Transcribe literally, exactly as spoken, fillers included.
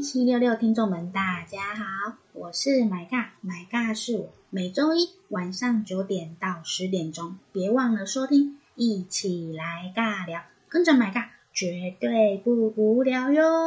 一七六六听众们大家好，我是买尬，买尬是我，每周一晚上九点到十点钟，别忘了收听，一起来尬聊，跟着买尬绝对不无聊哟。